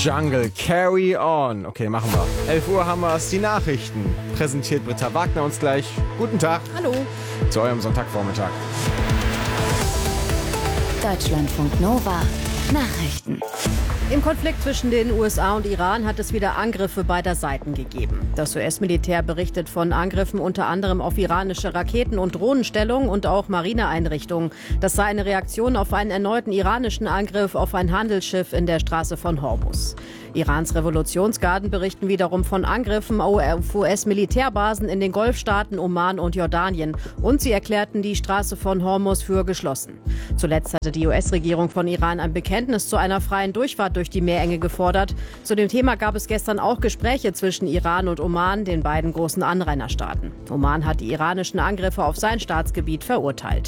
Jungle, Carry On. Okay, machen wir. 11 Uhr haben wir es, die Nachrichten. Präsentiert Britta Wagner uns gleich. Guten Tag. Hallo. Zu eurem Sonntagvormittag. Deutschlandfunk Nova. Nachrichten. Im Konflikt zwischen den USA und Iran hat es wieder Angriffe beider Seiten gegeben. Das US-Militär berichtet von Angriffen unter anderem auf iranische Raketen- und Drohnenstellungen und auch Marineeinrichtungen. Das sei eine Reaktion auf einen erneuten iranischen Angriff auf ein Handelsschiff in der Straße von Hormuz. Irans Revolutionsgarden berichten wiederum von Angriffen auf US-Militärbasen in den Golfstaaten Oman und Jordanien. Und sie erklärten die Straße von Hormuz für geschlossen. Zuletzt hatte die US-Regierung von Iran ein Bekenntnis zu einer freien Durchfahrt durch die Meerenge gefordert. Zu dem Thema gab es gestern auch Gespräche zwischen Iran und Oman, den beiden großen Anrainerstaaten. Oman hat die iranischen Angriffe auf sein Staatsgebiet verurteilt.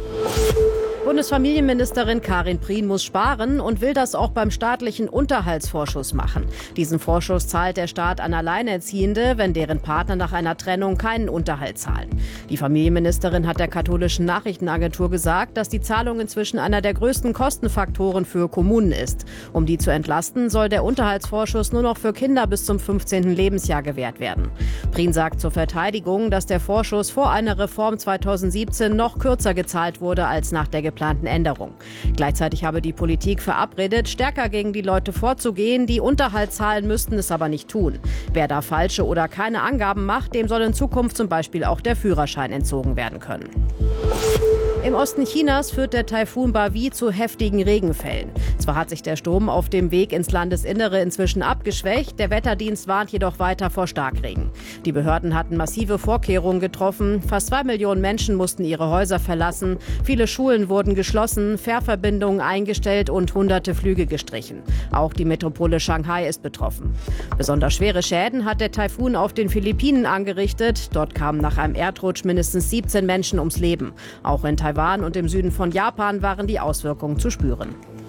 Bundesfamilienministerin Karin Prien muss sparen und will das auch beim staatlichen Unterhaltsvorschuss machen. Diesen Vorschuss zahlt der Staat an Alleinerziehende, wenn deren Partner nach einer Trennung keinen Unterhalt zahlen. Die Familienministerin hat der katholischen Nachrichtenagentur gesagt, dass die Zahlung inzwischen einer der größten Kostenfaktoren für Kommunen ist. Um die zu entlasten, soll der Unterhaltsvorschuss nur noch für Kinder bis zum 15. Lebensjahr gewährt werden. Prien sagt zur Verteidigung, dass der Vorschuss vor einer Reform 2017 noch kürzer gezahlt wurde als nach der geplanten Änderung. Gleichzeitig habe die Politik verabredet, stärker gegen die Leute vorzugehen, die Unterhalt zahlen müssten, es aber nicht tun. Wer da falsche oder keine Angaben macht, dem soll in Zukunft zum Beispiel auch der Führerschein entzogen werden können. Im Osten Chinas führt der Taifun Bavi zu heftigen Regenfällen. Zwar hat sich der Sturm auf dem Weg ins Landesinnere inzwischen abgeschwächt, der Wetterdienst warnt jedoch weiter vor Starkregen. Die Behörden hatten massive Vorkehrungen getroffen. Fast 2 Millionen Menschen mussten ihre Häuser verlassen. Viele Schulen wurden geschlossen, Fährverbindungen eingestellt und hunderte Flüge gestrichen. Auch die Metropole Shanghai ist betroffen. Besonders schwere Schäden hat der Taifun auf den Philippinen angerichtet. Dort kamen nach einem Erdrutsch mindestens 17 Menschen ums Leben. Auch in Taiwan und im Süden von Japan waren die Auswirkungen zu spüren.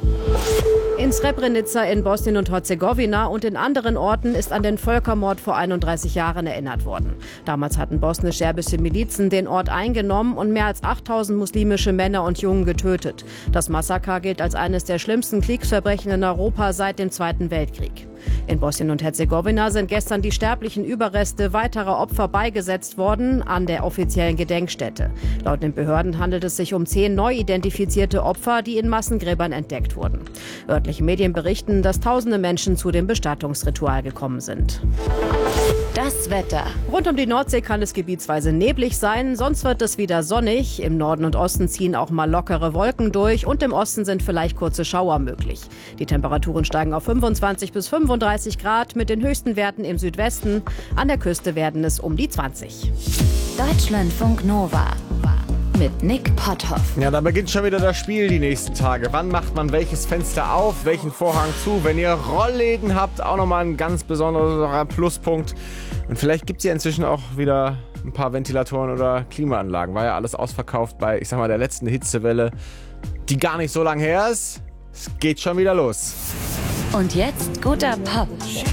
In Srebrenica in Bosnien und Herzegowina und in anderen Orten ist an den Völkermord vor 31 Jahren erinnert worden. Damals hatten bosnisch-serbische Milizen den Ort eingenommen und mehr als 8000 muslimische Männer und Jungen getötet. Das Massaker gilt als eines der schlimmsten Kriegsverbrechen in Europa seit dem Zweiten Weltkrieg. In Bosnien und Herzegowina sind gestern die sterblichen Überreste weiterer Opfer beigesetzt worden an der offiziellen Gedenkstätte. Laut den Behörden handelt es sich um 10 neu identifizierte Opfer, die in Massengräbern entdeckt wurden. Örtliche Medien berichten, dass tausende Menschen zu dem Bestattungsritual gekommen sind. Das Wetter. Rund um die Nordsee kann es gebietsweise neblig sein, sonst wird es wieder sonnig. Im Norden und Osten ziehen auch mal lockere Wolken durch und im Osten sind vielleicht kurze Schauer möglich. Die Temperaturen steigen auf 25 bis 35 Grad mit den höchsten Werten im Südwesten. An der Küste werden es um die 20. Deutschlandfunk Nova. Mit Nick Potthoff. Ja, da beginnt schon wieder das Spiel die nächsten Tage. Wann macht man welches Fenster auf, welchen Vorhang zu? Wenn ihr Rollläden habt, auch nochmal ein ganz besonderer Pluspunkt. Und vielleicht gibt es ja inzwischen auch wieder ein paar Ventilatoren oder Klimaanlagen. War ja alles ausverkauft bei, ich sag mal, der letzten Hitzewelle, die gar nicht so lang her ist. Es geht schon wieder los. Und jetzt guter Pop.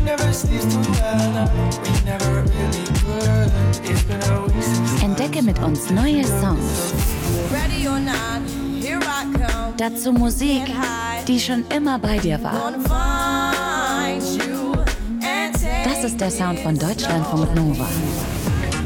Entdecke mit uns neue Songs. Dazu Musik, die schon immer bei dir war. Das ist der Sound von Deutschlandfunk Nova.